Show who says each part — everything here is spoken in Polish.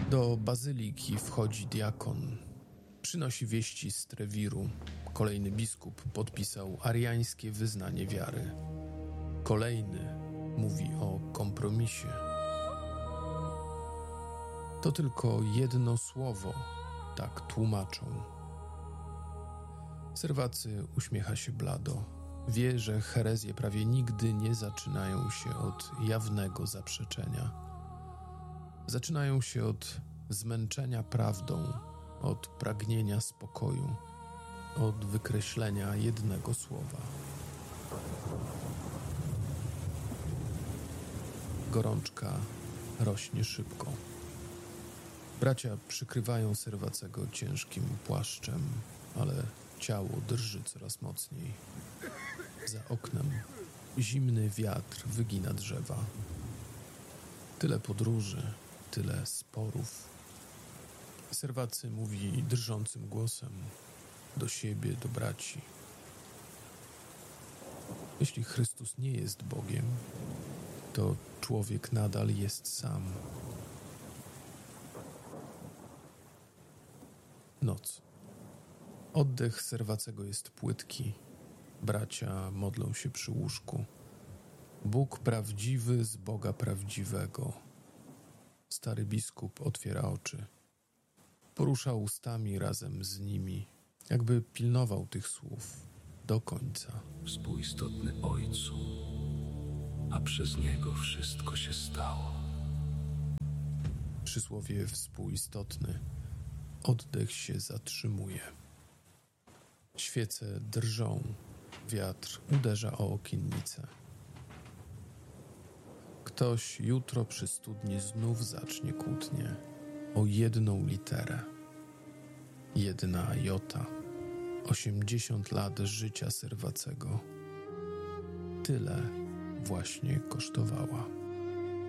Speaker 1: Do bazyliki wchodzi diakon. Przynosi wieści z Trewiru. Kolejny biskup podpisał ariańskie wyznanie wiary. Kolejny mówi o kompromisie. To tylko jedno słowo, tak tłumaczą. Serwacy uśmiecha się blado. Wie, że herezje prawie nigdy nie zaczynają się od jawnego zaprzeczenia. Zaczynają się od zmęczenia prawdą, od pragnienia spokoju, od wykreślenia jednego słowa. Gorączka rośnie szybko. Bracia przykrywają Serwacego ciężkim płaszczem, ale ciało drży coraz mocniej. Za oknem zimny wiatr wygina drzewa. Tyle podróży, tyle sporów. Serwacy mówi drżącym głosem do siebie, do braci. Jeśli Chrystus nie jest Bogiem, to człowiek nadal jest sam. Noc. Oddech Serwacego jest płytki. Bracia modlą się przy łóżku. Bóg prawdziwy z Boga prawdziwego. Stary biskup otwiera oczy. Porusza ustami razem z nimi, jakby pilnował tych słów do końca.
Speaker 2: Współistotny Ojcu, a przez Niego wszystko się stało.
Speaker 1: Przysłowie współistotny. Oddech się zatrzymuje. Świece drżą. Wiatr uderza o okiennicę. Ktoś jutro przy studni znów zacznie kłótnię o jedną literę. Jedna jota. 80 lat życia Serwacego. Tyle właśnie kosztowała.